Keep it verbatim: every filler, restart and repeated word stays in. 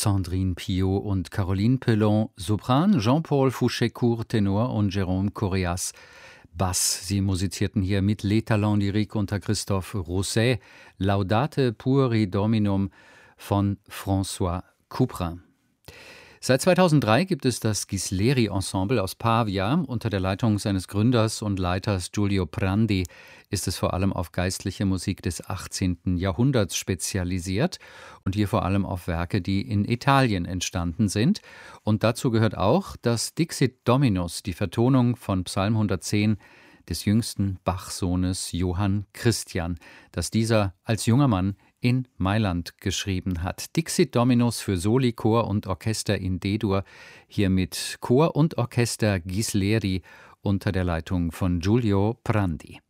Sandrine Piot und Caroline Pellon, Sopran, Jean-Paul Fouché-Court, Tenor und Jérôme Correas, Bass. Sie musizierten hier mit Les Talents Lyriques unter Christophe Rousset, Laudate Pueri Dominum von François Couperin. Seit zweitausenddrei gibt es das Ghisleri-Ensemble aus Pavia. Unter der Leitung seines Gründers und Leiters Giulio Prandi ist es vor allem auf geistliche Musik des achtzehnten Jahrhunderts spezialisiert und hier vor allem auf Werke, die in Italien entstanden sind. Und dazu gehört auch das Dixit Dominus, die Vertonung von Psalm hundertzehn des jüngsten Bach-Sohnes Johann Christian, das dieser als junger Mann in Mailand geschrieben hat. Dixit Dominus für Soli, Chor und Orchester in D-Dur, hier mit Chor und Orchester Ghisleri unter der Leitung von Giulio Prandi.